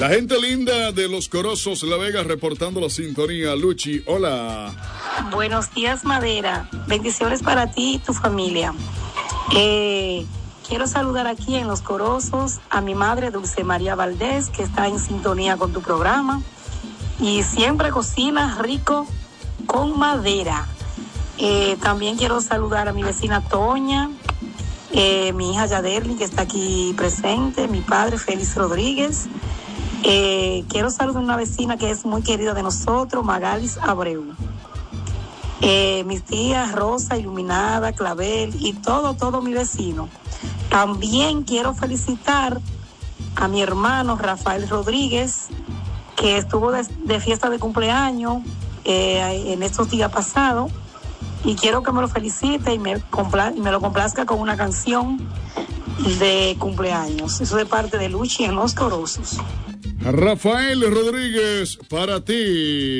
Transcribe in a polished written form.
La gente linda de Los Corozos, La Vega, reportando la sintonía. Luchi, hola. Buenos días, Madera. Bendiciones para ti y tu familia. Quiero saludar aquí en Los Corozos a mi madre Dulce María Valdés, que está en sintonía con tu programa y siempre cocina rico con madera. También quiero saludar a mi vecina Toña, mi hija Yaderli, que está aquí presente, mi padre Félix Rodríguez. Quiero saludar a una vecina que es muy querida de nosotros, Magalis Abreu. Mis tías Rosa, Iluminada, Clavel y todo mi vecino. También quiero felicitar a mi hermano Rafael Rodríguez, que estuvo de fiesta de cumpleaños en estos días pasados, y quiero que me lo felicite y me lo complazca con una canción de cumpleaños. Eso de parte de Luchi en Los Corozos. Rafael Rodríguez, para ti.